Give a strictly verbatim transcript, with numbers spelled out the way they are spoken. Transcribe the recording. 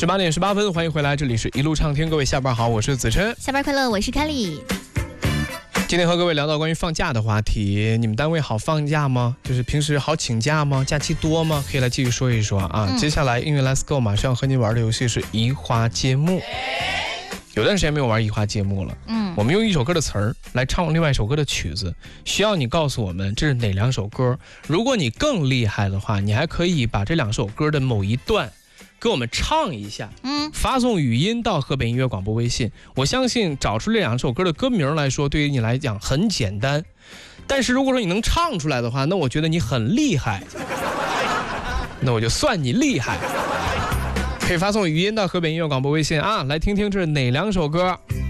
十八点十八分，欢迎回来，这里是一路畅听，各位下班好，我是子琛。 下班快乐，我是凯里。 今天和各位聊到关于放假的话题，你们单位好放假吗？就是平时好请假吗？假期多吗？可以来继续说一说啊。嗯、接下来音乐 Let's Go， 马上和你玩的游戏是移花接木。有段时间没有玩移花接木了，嗯，我们用一首歌的词儿来唱另外一首歌的曲子，需要你告诉我们这是哪两首歌。如果你更厉害的话，你还可以把这两首歌的某一段给我们唱一下，嗯，发送语音到河北音乐广播微信。我相信找出这两首歌的歌名来说，对于你来讲很简单，但是如果说你能唱出来的话，那我觉得你很厉害，那我就算你厉害。可以发送语音到河北音乐广播微信啊，来听听这是哪两首歌。